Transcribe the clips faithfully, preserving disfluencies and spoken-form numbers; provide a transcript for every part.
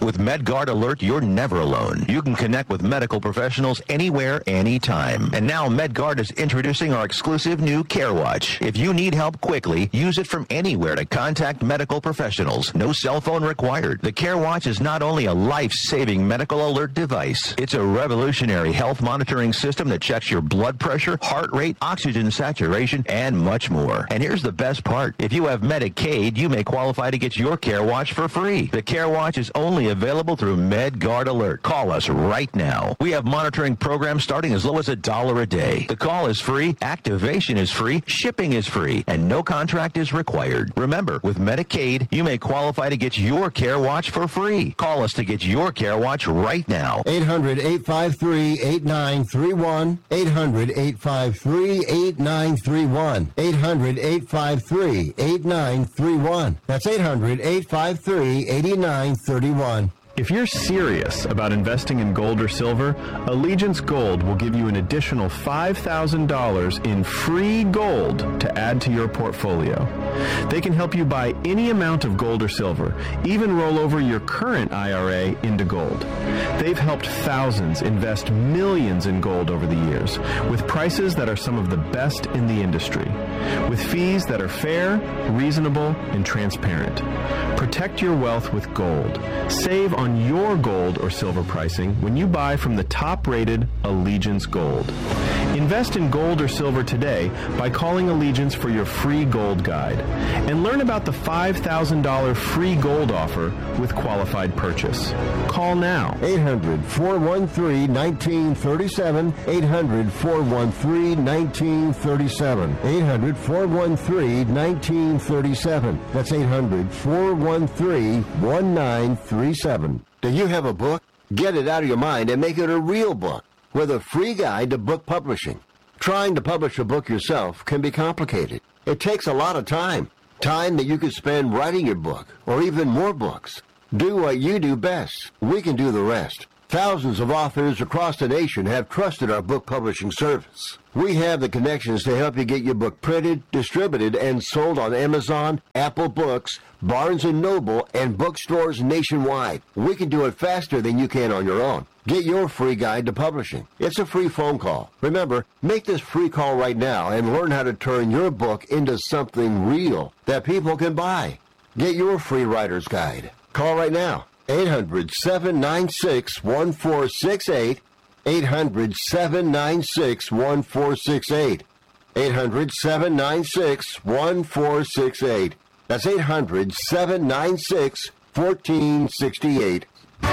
With MedGuard Alert, you're never alone. You can connect with medical professionals anywhere, anytime. And now MedGuard is introducing our exclusive new CareWatch. If you need help quickly, use it from anywhere to contact medical professionals. No cell phone required. The CareWatch is not only a life-saving medical alert device, it's a revolutionary health monitoring system that checks your blood pressure, heart rate, oxygen saturation, and much more. And here's the best part. If you have Medicaid, you may qualify to get your CareWatch for free. The CareWatch is only available through MedGuard Alert. Call us right now. We have monitoring programs starting as low as a dollar a day. The call is free, activation is free, shipping is free, and no contract is required. Remember, with Medicaid, you may qualify to get your CareWatch for free. Call us to get your CareWatch right now. eight hundred, eight five three, eight nine three one. eight hundred, eight five three, eight nine three one. eight hundred, eight five three, eight nine three one. That's eight hundred, eight five three, eight nine three one. If you're serious about investing in gold or silver, Allegiance Gold will give you an additional five thousand dollars in free gold to add to your portfolio. They can help you buy any amount of gold or silver, even roll over your current I R A into gold. They've helped thousands invest millions in gold over the years, with prices that are some of the best in the industry, with fees that are fair, reasonable, and transparent. Protect your wealth with gold. Save on your gold or silver pricing when you buy from the top-rated Allegiance Gold. Invest in gold or silver today by calling Allegiance for your free gold guide. And learn about the five thousand dollars free gold offer with qualified purchase. Call now. eight hundred, four one three, one nine three seven. eight hundred, four one three, one nine three seven. eight hundred, four one three, one nine three seven. That's eight hundred, four one three, one nine three seven. Do you have a book? Get it out of your mind and make it a real book with a free guide to book publishing. Trying to publish a book yourself can be complicated. It takes a lot of time. Time that you could spend writing your book or even more books. Do what you do best. We can do the rest. Thousands of authors across the nation have trusted our book publishing service. We have the connections to help you get your book printed, distributed, and sold on Amazon, Apple Books, Barnes and Noble, and bookstores nationwide. We can do it faster than you can on your own. Get your free guide to publishing. It's a free phone call. Remember, make this free call right now and learn how to turn your book into something real that people can buy. Get your free writer's guide. Call right now. eight hundred, seven nine six, one four six eight. eight hundred, seven nine six, one four six eight. eight hundred, seven nine six, one four six eight. That's eight hundred, seven nine six, one four six eight.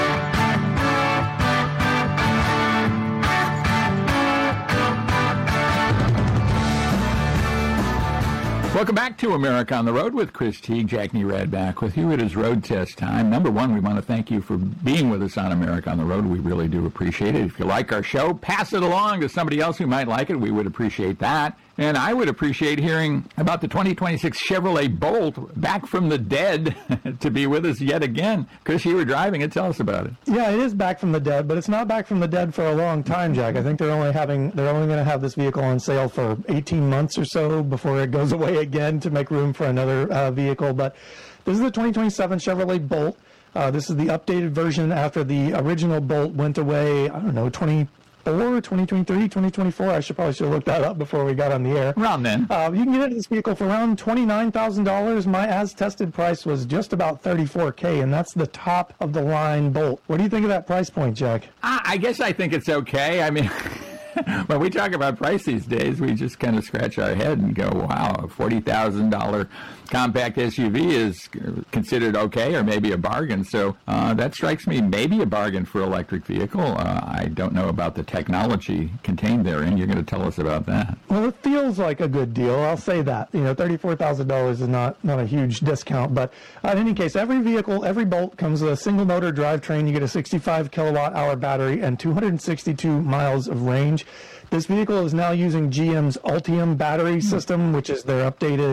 Welcome back to America on the Road with Chris Teague. Jack Nerad back with you. It is road test time. Number one, we want to thank you for being with us on America on the Road. We really do appreciate it. If you like our show, pass it along to somebody else who might like it. We would appreciate that. And I would appreciate hearing about the twenty twenty-six Chevrolet Bolt back from the dead to be with us yet again. Chris, you were driving it. Tell us about it. Yeah, it is back from the dead, but it's not back from the dead for a long time, Jack. I think they're only having they're only going to have this vehicle on sale for eighteen months or so before it goes away again to make room for another uh, vehicle. But this is the twenty twenty-seven Chevrolet Bolt. Uh, this is the updated version after the original Bolt went away, I don't know, twenty twenty twenty-three, twenty twenty-four. I should probably should have looked that up before we got on the air. Around then. Uh, you can get into this vehicle for around twenty-nine thousand dollars. My as-tested price was just about thirty-four thousand dollars, and that's the top-of-the-line Bolt. What do you think of that price point, Jack? I, I guess I think it's okay. I mean, when we talk about price these days, we just kind of scratch our head and go, wow, a forty thousand dollars compact S U V is considered okay or maybe a bargain. So uh, that strikes me maybe a bargain for electric vehicle. Uh, I don't know about the technology contained therein. You're going to tell us about that. Well, it feels like a good deal. I'll say that. You know, thirty-four thousand dollars is not, not a huge discount. But uh, in any case, every vehicle, every Bolt comes with a single motor drivetrain. You get a sixty-five kilowatt hour battery and two hundred sixty-two miles of range. This vehicle is now using G M's Ultium battery system, which is their updated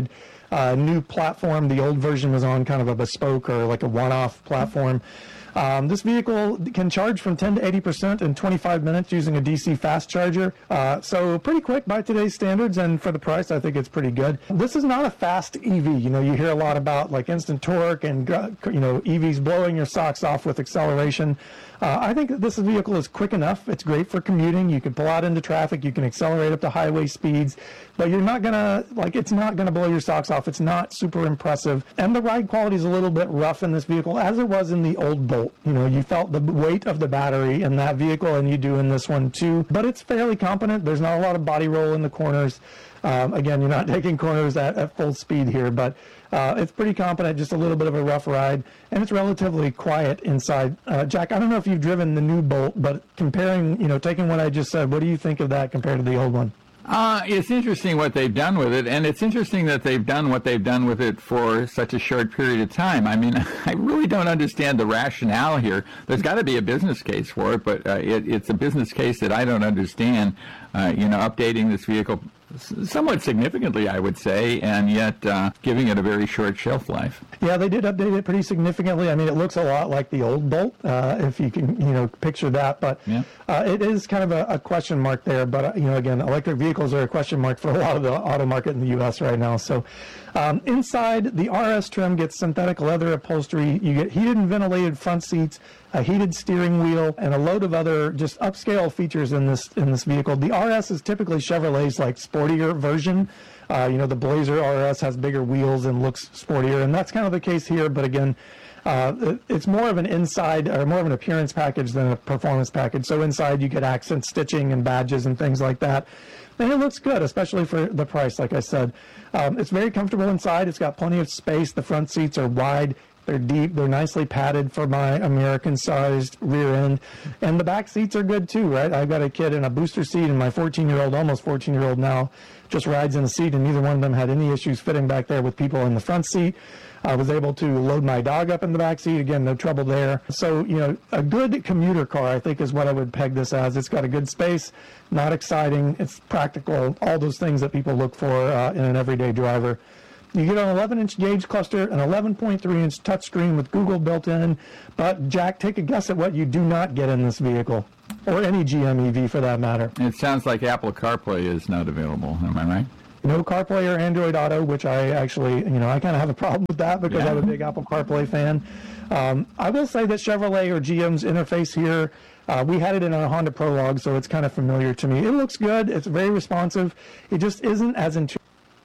uh, new platform. The old version was on kind of a bespoke or like a one-off platform. Um, this vehicle can charge from ten to eighty percent in twenty-five minutes using a D C fast charger. Uh, so pretty quick by today's standards, and for the price, I think it's pretty good. This is not a fast E V. You know, you hear a lot about like instant torque and, you know, E Vs blowing your socks off with acceleration. Uh, I think that this vehicle is quick enough. It's great for commuting. You can pull out into traffic. You can accelerate up to highway speeds, but you're not gonna, like, it's not gonna blow your socks off. It's not super impressive. And the ride quality is a little bit rough in this vehicle, as it was in the old Bolt. You know, you felt the weight of the battery in that vehicle, and you do in this one too. But it's fairly competent. There's not a lot of body roll in the corners. Um, again, you're not taking corners at, at full speed here, but uh, it's pretty competent, just a little bit of a rough ride, and it's relatively quiet inside. Uh, Jack, I don't know if you've driven the new Bolt, but comparing, you know, taking what I just said, what do you think of that compared to the old one? Uh, it's interesting what they've done with it, and it's interesting that they've done what they've done with it for such a short period of time. I mean, I really don't understand the rationale here. There's got to be a business case for it, but uh, it, it's a business case that I don't understand. Uh, you know, updating this vehicle somewhat significantly, I would say, and yet uh, giving it a very short shelf life. Yeah, they did update it pretty significantly. I mean, it looks a lot like the old Bolt, uh, if you can, you know, picture that. But yeah. uh, it is kind of a, a question mark there. But, uh, you know, again, electric vehicles are a question mark for a lot of the auto market in the U S right now. So um, inside, the R S trim gets synthetic leather upholstery. You get heated and ventilated front seats, a heated steering wheel, and a load of other just upscale features in this in this vehicle. The R S is typically Chevrolet's like sportier version. Uh, you know, the Blazer R S has bigger wheels and looks sportier, and that's kind of the case here. But again, uh, it's more of an inside or more of an appearance package than a performance package. So inside you get accent stitching and badges and things like that. And it looks good, especially for the price, like I said. Um, it's very comfortable inside. It's got plenty of space. The front seats are wide. They're deep. They're nicely padded for my American-sized rear end. And the back seats are good, too, right? I've got a kid in a booster seat, and my fourteen-year-old, almost fourteen-year-old now, just rides in the seat, and neither one of them had any issues fitting back there with people in the front seat. I was able to load my dog up in the back seat. Again, no trouble there. So, you know, a good commuter car, I think, is what I would peg this as. It's got a good space, not exciting. It's practical, all those things that people look for uh, in an everyday driver. You get an eleven-inch gauge cluster, an eleven point three inch touchscreen with Google built in. But, Jack, take a guess at what you do not get in this vehicle, or any G M E V for that matter. It sounds like Apple CarPlay is not available. Am I right? No CarPlay or Android Auto, which I actually, you know, I kind of have a problem with that because yeah. I'm a big Apple CarPlay fan. Um, I will say that Chevrolet or G M's interface here, uh, we had it in our Honda Prologue, so it's kind of familiar to me. It looks good. It's very responsive. It just isn't as intuitive.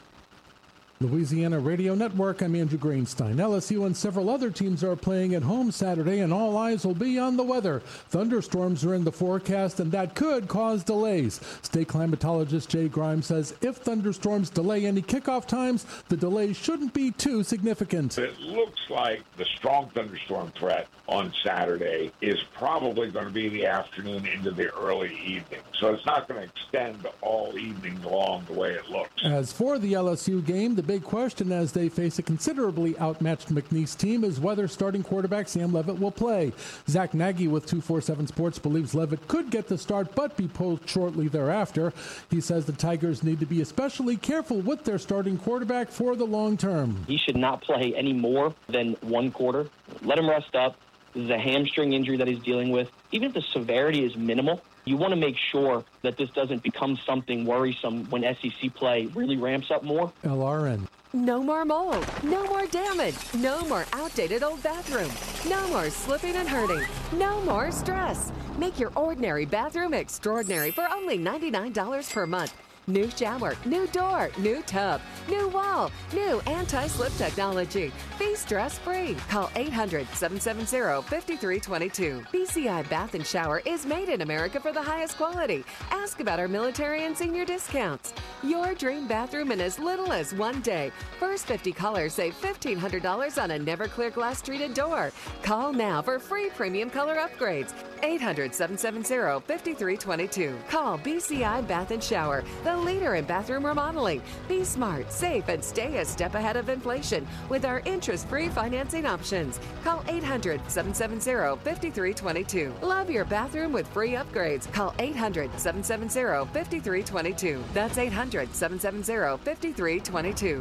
Louisiana Radio Network, I'm Andrew Greenstein. L S U and several other teams are playing at home Saturday, and all eyes will be on the weather. Thunderstorms are in the forecast, and that could cause delays. State climatologist Jay Grimes says if thunderstorms delay any kickoff times, the delays shouldn't be too significant. It looks like the strong thunderstorm threat on Saturday is probably going to be the afternoon into the early evening. So it's not going to extend all evening long the way it looks. As for the L S U game, the big question as they face a considerably outmatched McNeese team is whether starting quarterback Sam Levitt will play. Zach Nagy with two forty-seven Sports believes Levitt could get the start but be pulled shortly thereafter. He says the Tigers need to be especially careful with their starting quarterback for the long term. He should not play any more than one quarter. Let him rest up. This is a hamstring injury that he's dealing with. Even if the severity is minimal, you want to make sure that this doesn't become something worrisome when S E C play really ramps up more. L R N. No more mold. No more damage. No more outdated old bathroom. No more slipping and hurting. No more stress. Make your ordinary bathroom extraordinary for only ninety-nine dollars per month. New shower, new door, new tub, new wall, new anti-slip technology. Be stress-free. Call eight hundred, seven seven zero, five three two two. B C I Bath and Shower is made in America for the highest quality. Ask about our military and senior discounts. Your dream bathroom in as little as one day. First fifty callers save fifteen hundred dollars on a never clear glass treated door. Call now for free premium color upgrades. eight hundred, seven seven zero, five three two two. Call B C I Bath and Shower, the leader in bathroom remodeling. Be smart, safe, and stay a step ahead of inflation with our interest-free financing options. Call eight hundred, seven seven zero, five three two two. Love your bathroom with free upgrades. Call eight hundred, seven seven zero, five three two two. That's eight hundred, seven seven zero, five three two two.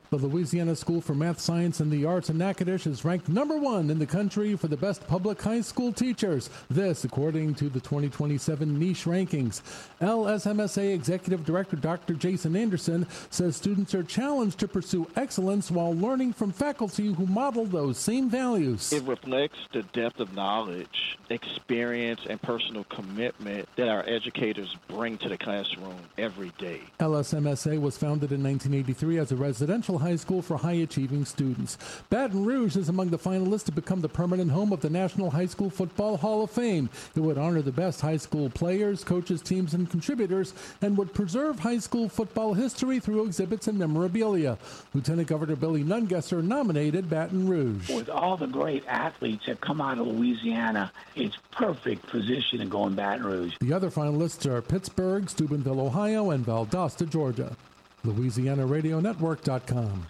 The Louisiana School for Math, Science, and the Arts in Natchitoches is ranked number one in the country for the best public high school teachers. This, according to the twenty twenty-seven Niche Rankings. L S M S A Executive Director Doctor Jason Anderson says students are challenged to pursue excellence while learning from faculty who model those same values. It reflects the depth of knowledge, experience, and personal commitment that our educators bring to the classroom every day. L S M S A was founded in nineteen eighty-three as a residential high school for high-achieving students. Baton Rouge is among the finalists to become the permanent home of the National High School Football Hall of Fame. It would honor the best high school players, coaches, teams, and contributors, and would preserve high school football history through exhibits and memorabilia. Lieutenant Governor Billy Nungesser nominated Baton Rouge. With all the great athletes that come out of Louisiana, it's perfect position to go in Baton Rouge. The other finalists are Pittsburgh, Steubenville, Ohio, and Valdosta, Georgia. Louisiana Radio Network dot com.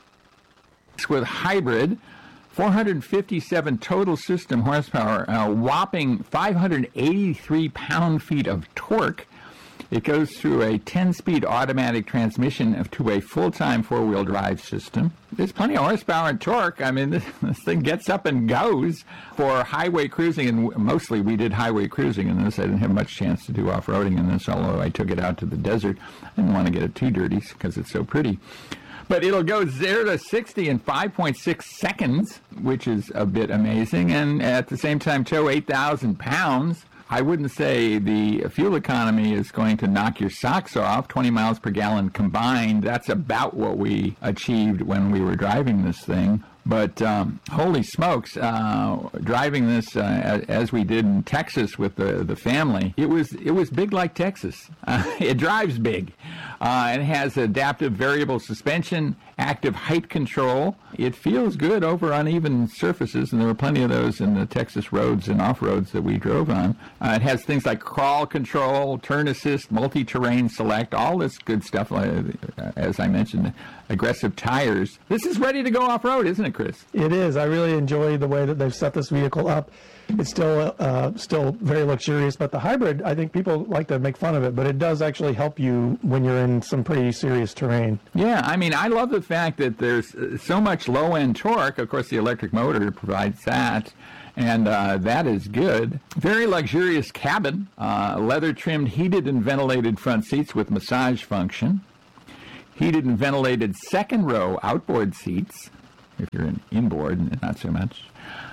With hybrid, four hundred fifty-seven total system horsepower, a whopping five hundred eighty-three pound-feet of torque. It goes through a ten-speed automatic transmission to a full-time four-wheel drive system. There's plenty of horsepower and torque. I mean, this, this thing gets up and goes for highway cruising, and mostly we did highway cruising in this. I didn't have much chance to do off-roading in this, although I took it out to the desert. I didn't want to get it too dirty because it's so pretty. But it'll go zero to sixty in five point six seconds, which is a bit amazing, and at the same time tow eight thousand pounds. I wouldn't say the fuel economy is going to knock your socks off. twenty miles per gallon combined, that's about what we achieved when we were driving this thing. But um, holy smokes, uh, driving this uh, as we did in Texas with the, the family, it was it was big like Texas. Uh, it drives big. Uh, it has adaptive variable suspension, active height control. It feels good over uneven surfaces, and there were plenty of those in the Texas roads and off-roads that we drove on. Uh, it has things like crawl control, turn assist, multi-terrain select, all this good stuff, uh, as I mentioned, aggressive tires. This is ready to go off-road, isn't it, Chris? It is. I really enjoy the way that they've set this vehicle up. It's still uh, still very luxurious, but the hybrid, I think people like to make fun of it, but it does actually help you when you're in some pretty serious terrain. Yeah, I mean, I love the fact that there's so much low-end torque. Of course, the electric motor provides that, and uh, that is good. Very luxurious cabin, uh, leather-trimmed, heated and ventilated front seats with massage function. Heated and ventilated second-row outboard seats, if you're in inboard, not so much.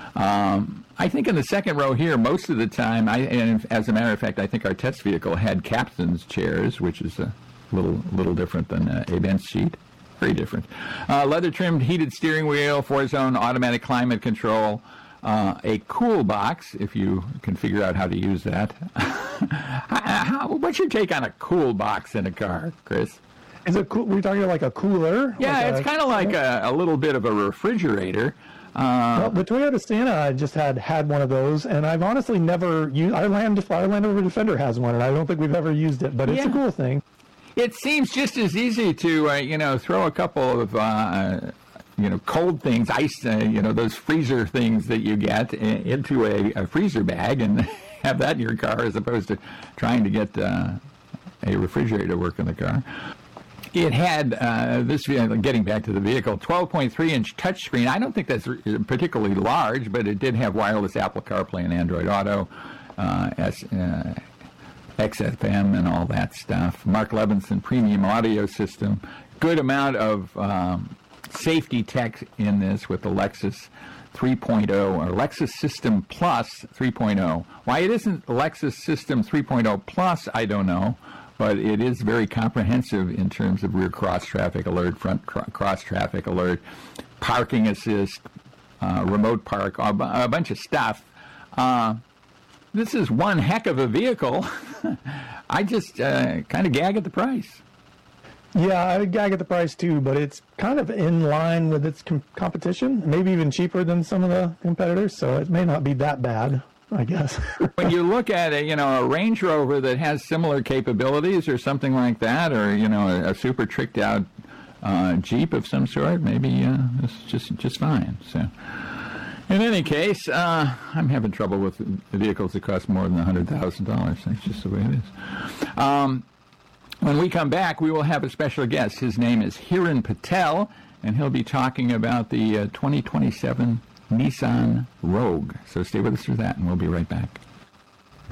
Um, I think in the second row here, most of the time, I, and as a matter of fact, I think our test vehicle had captain's chairs, which is a little little different than uh, a bench seat. Very different. Uh, leather-trimmed heated steering wheel, four-zone automatic climate control, uh, a cool box, if you can figure out how to use that. how, what's your take on a cool box in a car, Chris? Is it cool? We're talking like a cooler? Yeah, like it's kind of like a, a little bit of a refrigerator. Uh, well, the Toyota Sienna, I just had had one of those, and I've honestly never used. Our Land, our Land Rover Defender has one, and I don't think we've ever used it, but it's yeah. a cool thing. It seems just as easy to, uh, you know, throw a couple of, uh, you know, cold things, ice, uh, you know, those freezer things that you get in, into a, a freezer bag and have that in your car as opposed to trying to get uh, a refrigerator to work in the car. It had, uh, this, getting back to the vehicle, twelve point three inch touchscreen. I don't think that's particularly large, but it did have wireless Apple CarPlay and Android Auto, uh, S, uh, X F M and all that stuff. Mark Levinson premium audio system. Good amount of um, safety tech in this with the Lexus three point oh, or Lexus System Plus three point oh. Why it isn't Lexus System three point oh Plus, I don't know. But it is very comprehensive in terms of rear cross-traffic alert, front cr- cross-traffic alert, parking assist, uh, remote park, a, b- a bunch of stuff. Uh, this is one heck of a vehicle. I just uh, kind of gag at the price. Yeah, I would gag at the price too, but it's kind of in line with its com- competition, maybe even cheaper than some of the competitors, so it may not be that bad, I guess. When you look at a, you know, a Range Rover that has similar capabilities or something like that, or, you know, a, a super tricked out uh, Jeep of some sort, maybe uh, it's just just fine. So, in any case, uh, I'm having trouble with vehicles that cost more than one hundred thousand dollars. That's just the way it is. Um, when we come back, we will have a special guest. His name is Hiran Patel. and he'll be talking about the uh, twenty twenty-seven Nissan Rogue. So stay with us for that, and we'll be right back.